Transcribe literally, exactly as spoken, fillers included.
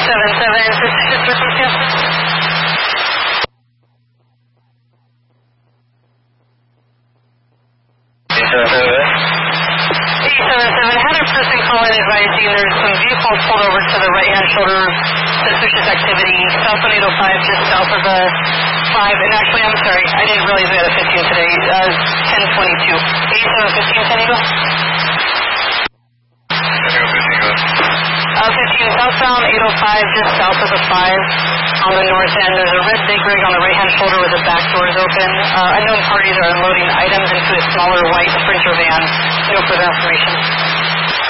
seven seven, suspicious circumstances. eight seven seven. eight seven seven, had a person call in advising there's some vehicles pulled over to the right-hand shoulder, suspicious activity, south on eight oh five, just south of the five, and actually, I'm sorry, I didn't realize we had a fifteen today, uh, ten twenty-two. eighty-seven fifteen, San Diego? Uh, fifteen, southbound eight oh five, just south of the five, on the north end. There's a red big rig on the right-hand shoulder with the back doors open. Uh, unknown parties are unloading items into a smaller white Sprinter van. No further information.